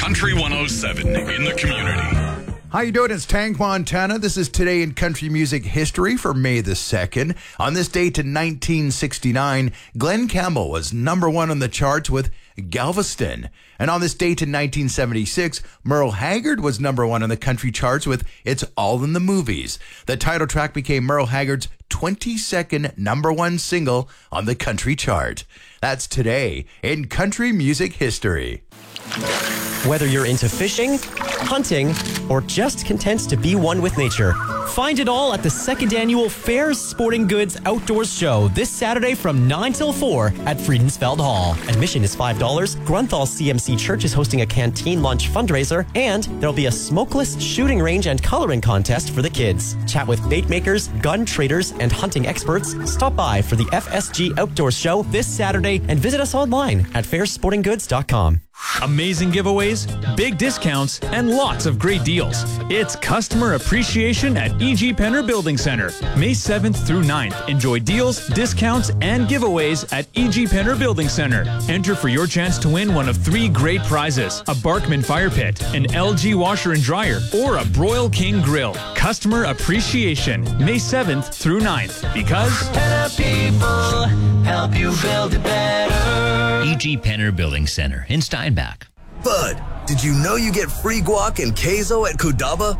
Country 107 in the community. How you doing? It's Tank Montana. This is Today in Country Music History for May the 2nd. On this date in 1969, Glen Campbell was #1 on the charts with Galveston. And on this date in 1976, Merle Haggard was #1 on the country charts with It's All in the Movies. The title track became Merle Haggard's 22nd #1 single on the country chart. That's Today in Country Music History. Whether you're into fishing, hunting, or just content to be one with nature, find it all at the 2nd Annual Fairs Sporting Goods Outdoors Show this Saturday from 9 till 4 at Friedensfeld Hall. Admission is $5. Grunthal CMC Church is hosting a canteen lunch fundraiser, and there'll be a smokeless shooting range and coloring contest for the kids. Chat with bait makers, gun traders, and hunting experts. Stop by for the FSG Outdoors Show this Saturday and visit us online at fairsportinggoods.com. Amazing giveaways, big discounts, and lots of great deals. It's Customer Appreciation at E.G. Penner Building Center. May 7th through 9th. Enjoy deals, discounts, and giveaways at E.G. Penner Building Center. Enter for your chance to win one of 3 great prizes: a Barkman fire pit, an LG washer and dryer, or a Broil King grill. Customer Appreciation, May 7th through 9th. Because better people help you build it better. E.G. Penner Building Center in Steinbach. Bud, did you know you get free guac and queso at Kudaba?